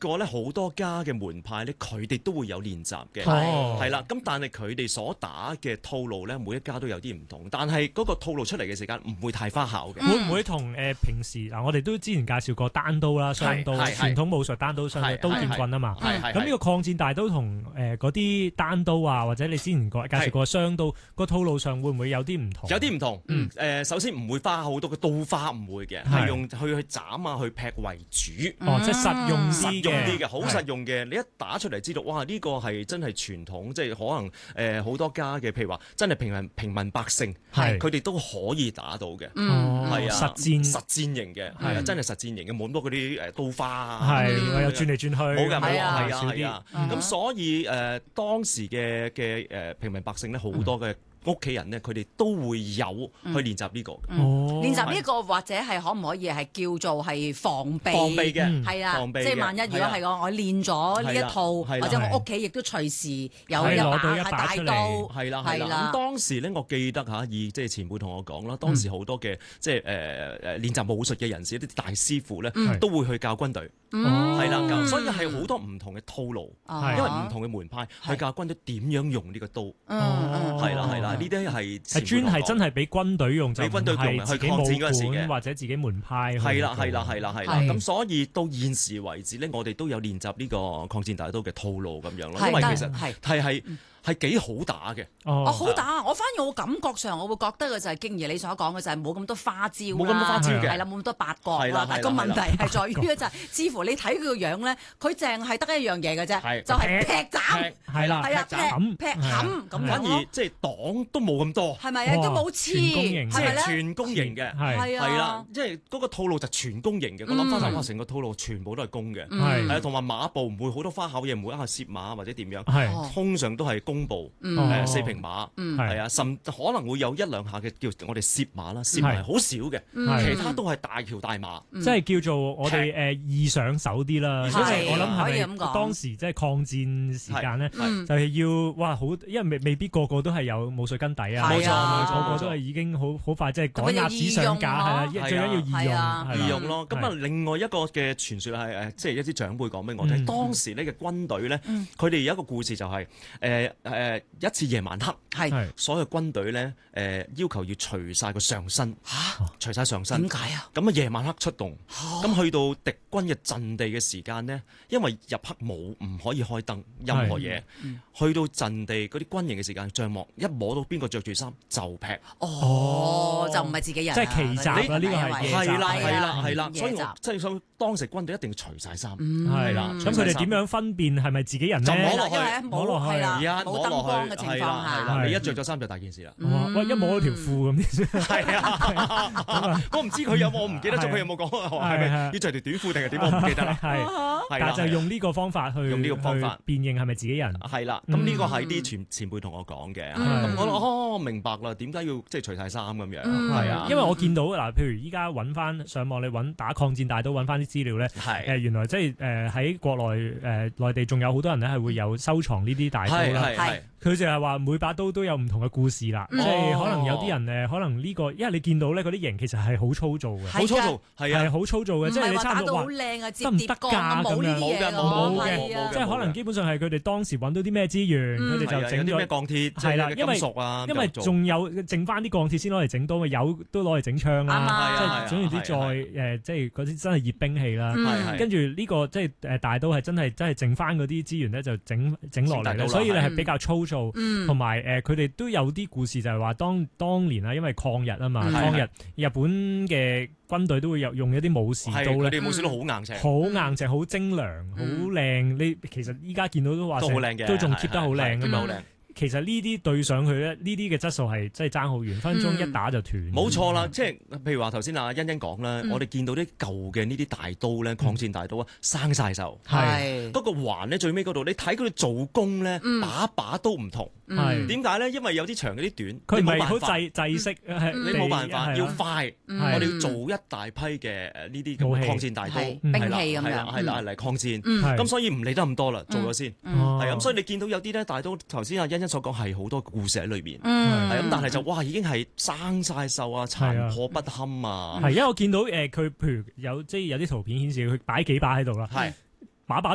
過咧好多家嘅門派咧，佢哋都會有練習嘅，係啦。咁但係佢哋所打嘅套路咧，每一家都有啲唔同，但係嗰個套路出嚟嘅時間唔會太花巧嘅。 會唔會同平時嗱，我哋都之前介紹過單刀啦、雙刀、傳統武術單刀、雙刀、刀劍棍啊嘛。咁呢個抗戰大刀同嗰啲單刀啊，或者你之前介紹過雙刀個套路上會唔會有啲唔同？ 有啲唔同。首先唔會花好多嘅刀花，唔會嘅，係用去斬啊、去劈為主。 即係實用啲嘅，好實用嘅。你一打出嚟知道，哇！呢個係真係傳統，即係可能好多家嘅，譬如話真係平民百姓，佢哋都可以打到嘅。係啊，實戰型嘅，係啊，真係實戰型嘅，冇咁多嗰啲刀花啊， 又轉嚟轉去， 冇㗎，冇啊， 係啊。咁所以當時嘅平民百姓咧，好多嘅屋企人咧，佢哋都會有去練習呢個。 練習呢個或者係可唔可以係叫做係防備嘅， 係啦，即係萬一如果係我練咗呢一套，或者我屋企亦都隨時有一把大刀， 係啦。咁當時咧，我記得即係前輩同我講啦，當時好多嘅即係練習武術嘅人士，啲大師傅咧，都會去教軍隊，係啦，所以係好多唔同嘅套路，因為唔同嘅門派去教軍隊點樣用呢個刀，係啦。呢啲係專係真係俾軍隊用， 俾軍隊用去抗戰嗰陣時嘅， 或者自己門派。 係啦。咁所以到現時為止咧，我哋都有練習呢個抗戰大刀嘅套路咁樣咯。因為其實係幾好打嘅。 好打！我反而我感覺上我會覺得嘅就係經爺你所講嘅就係冇咁多花招， 冇咁多花招嘅， 係啦，冇咁多八角啦。但係個問題係在於咧就係，似乎你睇佢個樣咧，佢淨係得一樣嘢嘅啫，就係劈斬， 係啦， 劈冚咁樣。 反而即係擋都冇咁多， 係咪啊？都冇刺， 即係全攻型嘅，係啦，即係嗰個套路就全攻型嘅。我諗翻成個套路全部都係攻嘅，係同埋馬步唔會好多花巧嘢，唔會一下攝馬或者點樣，通常都係弓步，四平馬，係啊，甚至可能會有一兩下嘅叫我哋攝馬啦，攝馬好少嘅，其他都係大橋大馬， 即係叫做我哋易上手啲啦。因為我諗係咪當時即係抗戰時間咧，就係要哇好，因為未必個個都係有武術根底啊，冇錯，個個都係已經好快即係趕鴨子上架，係啦，最緊要易用咯。咁啊，另外一個嘅傳說係即係一啲長輩講俾我聽，當時呢嘅軍隊咧，佢哋有一個故事就係一次夜晚黑，所有軍隊咧要求要除晒個上身，除晒上身。 點解啊？ 咁啊夜晚黑出動，咁去到敵軍嘅陣地嘅時間呢，因為入黑唔可以開燈，任何嘢，去到陣地嗰啲軍營嘅時間，帳幕一摸到邊個着住衫就劈。 就唔係自己人， 即係奇襲啦！呢個係啦，所以我即係想當時軍隊一定要除晒衫， 係啦。咁佢哋點樣分辨係咪自己人咧？ 就摸落去， 摸落去，冇燈光嘅情況下， 你一着咗衫就大件事啦。 喂，一摸到條褲咁先。 係啊，我唔知佢有冇，我唔記得咗佢有冇講，係咪要着條短褲定係點？我唔記得啦。 但係就用呢個方法去辨認係咪自己人。 係啦，咁呢個係啲前輩同我講嘅。咁我明白啦，點解要即係除晒衫咁樣？係啊， 因為我見到嗱，譬如依家揾翻上網，你揾打抗戰大刀揾翻啲資料咧，原來即係喺國內內地仲有好多人咧係會有收藏呢啲大刀啦。佢就係話每把刀都有唔同嘅故事啦，即係可能有啲人可能呢個，因為你見到咧嗰啲型其實係好粗糙嘅， 好粗糙係好粗糙嘅，即係你差唔多話好靚啊， 得唔得㗎咁樣？冇嘅，即係可能基本上係佢哋當時揾到啲咩資源，佢哋就整咗咩鋼鐵， 係啦，因為仲有剩翻啲鋼鐵先攞嚟整刀，有都攞嚟整槍啦，即係總之再即係嗰啲真係熱兵器啦。跟住呢個即係大刀係真係剩翻嗰啲資源咧，就整落嚟啦，所以你係比較粗糙。同埋佢哋都有啲故事，就係話當年啊，因為抗日啊嘛，抗日日本嘅軍隊都會用一啲武士刀咧， 佢哋武士刀好硬淨， 好硬淨，好精良，好靚。你其實依家見到都話都好靚嘅， 都仲 keep 得好靚㗎嘛。 靚。 其實呢啲對上去咧，呢啲嘅質素係真係爭好遠，分分鐘一打就斷。 冇錯啦，即係譬如話頭先阿欣欣講啦，我哋見到啲舊嘅呢啲大刀咧，抗戰大刀啊，生晒鏽。係嗰個環咧，最尾嗰度，你睇佢哋做工咧，把把都唔同。係點解咧？因為有啲長，有啲短， 佢唔係好制式， 你冇辦法，要快。我哋要做一大批嘅呢啲咁抗戰大刀， 兵器咁樣， 係啦嚟抗戰。咁所以唔理得咁多啦，做咗先。係咁，所以你見到有啲咧大刀，頭先阿欣欣所講係好多故事喺裏邊，係咁，但係就哇已經係生晒鏽啊，殘破不堪啊。 係，因為我見到佢譬如有啲圖片顯示佢擺幾把喺度啦，把